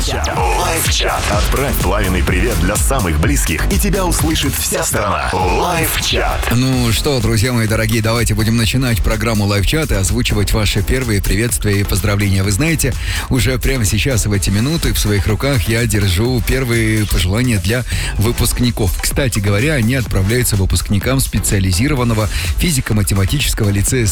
Лайв-чат. Отправь пламенный привет для самых близких, и тебя услышит вся страна. Лайв-чат. Ну что, друзья мои дорогие, давайте будем начинать программу Лайв-чат и озвучивать ваши первые приветствия и поздравления. Вы знаете, уже прямо сейчас в эти минуты в своих руках я держу первые пожелания для выпускников. Кстати говоря, они отправляются выпускникам специализированного физико-математического лицея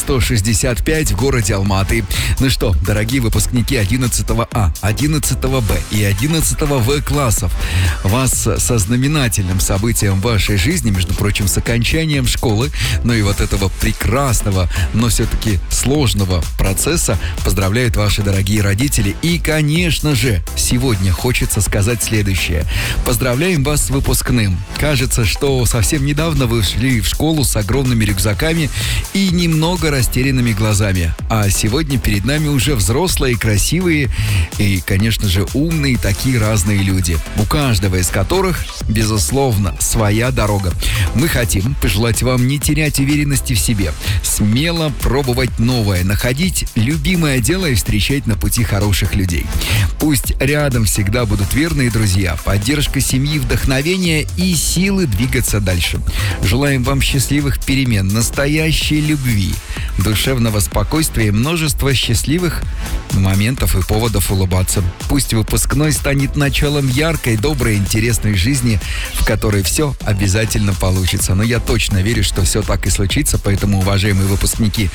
165 в городе Алматы. Ну что, дорогие выпускники 11 А, 11 Б и 11 В классов, вас со знаменательным событием в вашей жизни, между прочим, с окончанием школы, ну и вот этого прекрасного, но все-таки сложного процесса поздравляют ваши дорогие родители. И, конечно же, сегодня хочется сказать следующее. Поздравляем вас с выпускным. Кажется, что совсем недавно вы шли в школу с огромными рюкзаками и немного растерянными глазами. А сегодня перед нами уже взрослые, красивые и, конечно же, умные такие разные люди. У каждого из которых, безусловно, своя дорога. Мы хотим пожелать вам не терять уверенности в себе, смело пробовать новое, находить любимое дело и встречать на пути хороших людей. Пусть рядом всегда будут верные друзья, поддержка семьи, вдохновение и силы двигаться дальше. Желаем вам счастливых перемен, настоящей любви, душевного спокойствия и множества счастливых моментов и поводов улыбаться. Пусть выпускной станет началом яркой, доброй, интересной жизни, в которой все обязательно получится. Но я точно верю, что все так и случится, поэтому, уважаемые выпускники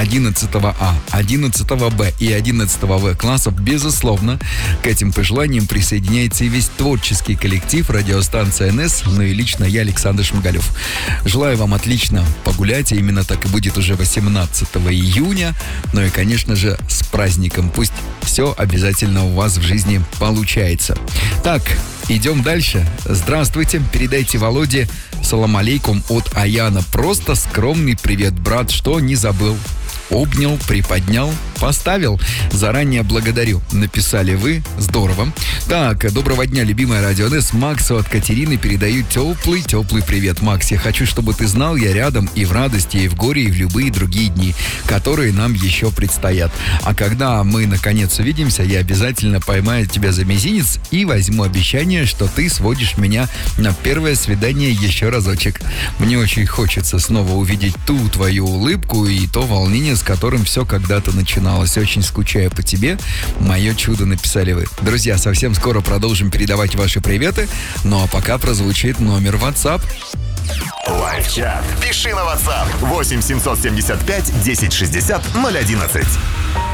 11 А, 11 Б и 11 В классов, безусловно, к этим пожеланиям присоединяется и весь творческий коллектив радиостанции НС, ну и лично я, Александр Шмигалев. Желаю вам отлично погулять, и именно так и будет уже 18 июня. Ну и, конечно же, с праздником. Пусть все обязательно у вас в жизни получается. Так, идем дальше. Здравствуйте, передайте Володе салам алейкум от Аяна. Просто скромный привет, брат, что не забыл. Обнял, приподнял, поставил. Заранее благодарю. Написали вы. Здорово. Так, доброго дня, любимая Радио НС. Максу от Катерины передаю теплый привет. Макс, я хочу, чтобы ты знал, я рядом и в радости, и в горе, и в любые другие дни, которые нам еще предстоят. А когда мы наконец увидимся, я обязательно поймаю тебя за мизинец и возьму обещание, что ты сводишь меня на первое свидание еще разочек. Мне очень хочется снова увидеть ту твою улыбку и то волнение, с которым все когда-то начиналось. Очень скучаю по тебе, мое чудо, написали вы. Друзья, совсем скоро продолжим передавать ваши приветы, ну а пока прозвучит номер WhatsApp. Лайв-чат. Пиши на WhatsApp 8 775 1060 011.